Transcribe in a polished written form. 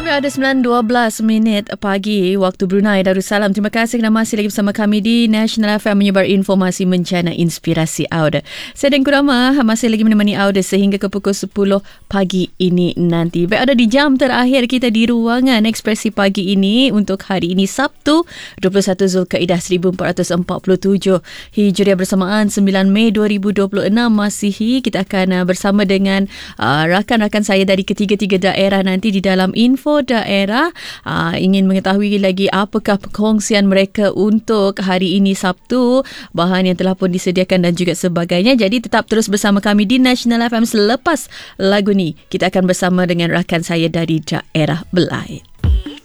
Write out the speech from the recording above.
Ada 9.12 pagi waktu Brunei Darussalam. Terima kasih kerana masih lagi bersama kami di National FM menyebar informasi bencana inspirasi Auda. Saya dan Kurama masih lagi menemani Auda sehingga ke pukul 10 pagi ini nanti. Baik, ada di jam terakhir kita di ruangan ekspresi pagi ini untuk hari ini Sabtu 21 Zulkaidah 1447 Hijriah bersamaan 9 Mei 2026 Masihi. Kita akan bersama dengan rakan-rakan saya dari ketiga-tiga daerah nanti di dalam info daerah. Ingin mengetahui lagi apakah perkongsian mereka untuk hari ini Sabtu, bahan yang telah pun disediakan dan juga sebagainya. Jadi tetap terus bersama kami di National FM. Selepas lagu ni kita akan bersama dengan rakan saya dari daerah Belait.